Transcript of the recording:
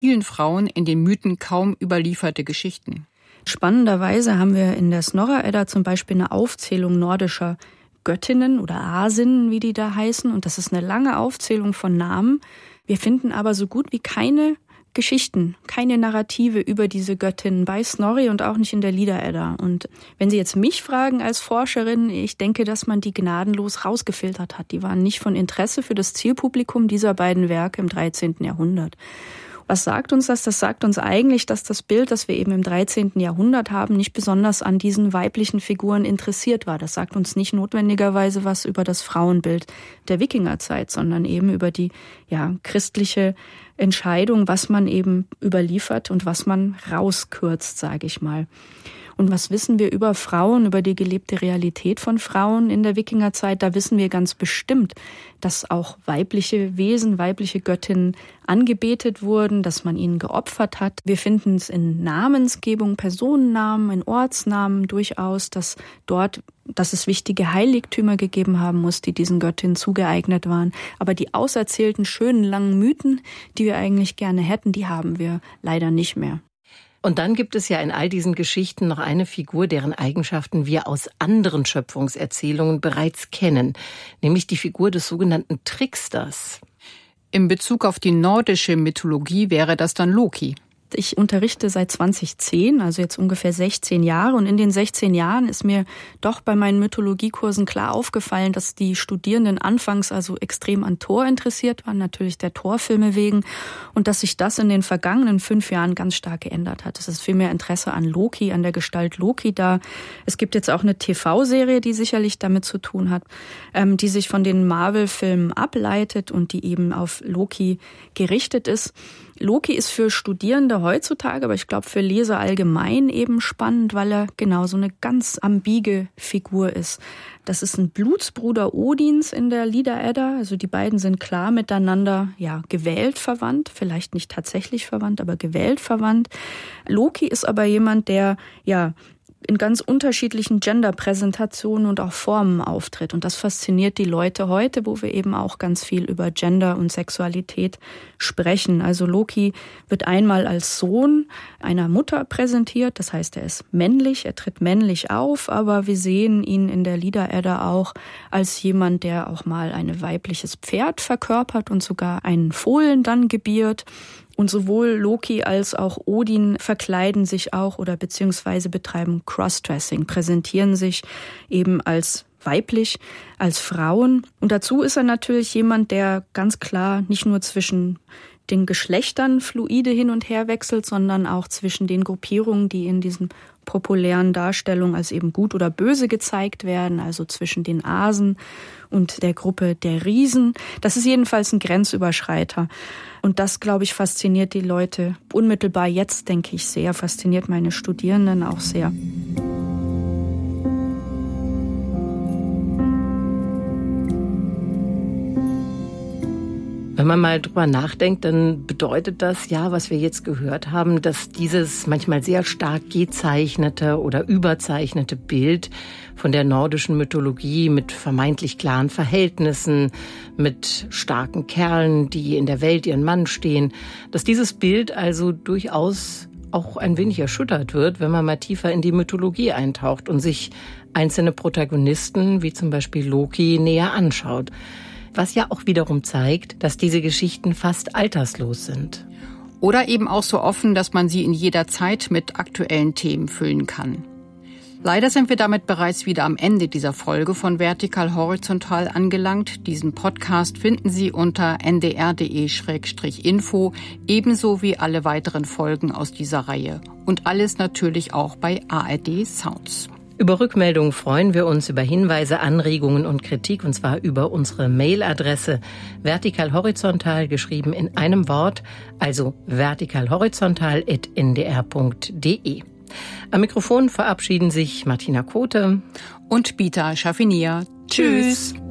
vielen Frauen in den Mythen kaum überlieferte Geschichten. Spannenderweise haben wir in der Snorra-Edda zum Beispiel eine Aufzählung nordischer Göttinnen oder Asinnen, wie die da heißen. Und das ist eine lange Aufzählung von Namen. Wir finden aber so gut wie keine Geschichten, keine Narrative über diese Göttinnen bei Snorri und auch nicht in der Lieder-Edda. Und wenn Sie jetzt mich fragen als Forscherin, ich denke, dass man die gnadenlos rausgefiltert hat. Die waren nicht von Interesse für das Zielpublikum dieser beiden Werke im 13. Jahrhundert. Was sagt uns das? Das sagt uns eigentlich, dass das Bild, das wir eben im 13. Jahrhundert haben, nicht besonders an diesen weiblichen Figuren interessiert war. Das sagt uns nicht notwendigerweise was über das Frauenbild der Wikingerzeit, sondern eben über die christliche Entscheidung, was man eben überliefert und was man rauskürzt, sage ich mal. Und was wissen wir über Frauen, über die gelebte Realität von Frauen in der Wikingerzeit? Da wissen wir ganz bestimmt, dass auch weibliche Wesen, weibliche Göttinnen angebetet wurden, dass man ihnen geopfert hat. Wir finden es in Namensgebung, Personennamen, in Ortsnamen durchaus, dass es wichtige Heiligtümer gegeben haben muss, die diesen Göttinnen zugeeignet waren. Aber die auserzählten, schönen, langen Mythen, die wir eigentlich gerne hätten, die haben wir leider nicht mehr. Und dann gibt es ja in all diesen Geschichten noch eine Figur, deren Eigenschaften wir aus anderen Schöpfungserzählungen bereits kennen, nämlich die Figur des sogenannten Tricksters. In Bezug auf die nordische Mythologie wäre das dann Loki. Ich unterrichte seit 2010, also jetzt ungefähr 16 Jahre. Und in den 16 Jahren ist mir doch bei meinen Mythologiekursen klar aufgefallen, dass die Studierenden anfangs also extrem an Thor interessiert waren, natürlich der Thor-Filme wegen. Und dass sich das in den vergangenen 5 Jahren ganz stark geändert hat. Es ist viel mehr Interesse an Loki, an der Gestalt Loki da. Es gibt jetzt auch eine TV-Serie, die sicherlich damit zu tun hat, die sich von den Marvel-Filmen ableitet und die eben auf Loki gerichtet ist. Loki ist für Studierende heutzutage, aber ich glaube für Leser allgemein eben spannend, weil er genau so eine ganz ambige Figur ist. Das ist ein Blutsbruder Odins in der Lieder-Edda. Also die beiden sind klar miteinander gewählt verwandt, vielleicht nicht tatsächlich verwandt, aber gewählt verwandt. Loki ist aber jemand, der in ganz unterschiedlichen Gender-Präsentationen und auch Formen auftritt. Und das fasziniert die Leute heute, wo wir eben auch ganz viel über Gender und Sexualität sprechen. Also Loki wird einmal als Sohn einer Mutter präsentiert. Das heißt, er ist männlich, er tritt männlich auf, aber wir sehen ihn in der Lieder-Edda auch als jemand, der auch mal ein weibliches Pferd verkörpert und sogar einen Fohlen dann gebiert. Und sowohl Loki als auch Odin verkleiden sich auch oder beziehungsweise betreiben Crossdressing, präsentieren sich eben als weiblich, als Frauen. Und dazu ist er natürlich jemand, der ganz klar nicht nur zwischen den Geschlechtern fluide hin und her wechselt, sondern auch zwischen den Gruppierungen, die in diesen populären Darstellungen als eben gut oder böse gezeigt werden, also zwischen den Asen und der Gruppe der Riesen. Das ist jedenfalls ein Grenzüberschreiter. Und das, glaube ich, fasziniert die Leute unmittelbar jetzt, denke ich, sehr. Fasziniert meine Studierenden auch sehr. Wenn man mal drüber nachdenkt, dann bedeutet das was wir jetzt gehört haben, dass dieses manchmal sehr stark gezeichnete oder überzeichnete Bild von der nordischen Mythologie mit vermeintlich klaren Verhältnissen, mit starken Kerlen, die in der Welt ihren Mann stehen, dass dieses Bild also durchaus auch ein wenig erschüttert wird, wenn man mal tiefer in die Mythologie eintaucht und sich einzelne Protagonisten, wie zum Beispiel Loki, näher anschaut. Was ja auch wiederum zeigt, dass diese Geschichten fast alterslos sind. Oder eben auch so offen, dass man sie in jeder Zeit mit aktuellen Themen füllen kann. Leider sind wir damit bereits wieder am Ende dieser Folge von Vertikal Horizontal angelangt. Diesen Podcast finden Sie unter ndr.de/info, ebenso wie alle weiteren Folgen aus dieser Reihe. Und alles natürlich auch bei ARD Sounds. Über Rückmeldungen freuen wir uns, über Hinweise, Anregungen und Kritik, und zwar über unsere Mailadresse vertikalhorizontal, geschrieben in einem Wort, also vertikalhorizontal@ndr.de. Am Mikrofon verabschieden sich Martina Kote und Bita Schaffinier. Tschüss!